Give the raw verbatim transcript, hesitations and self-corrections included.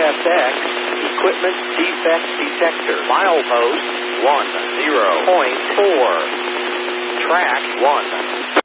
S X Equipment Defect Detector. Milepost one zero point four. Track one.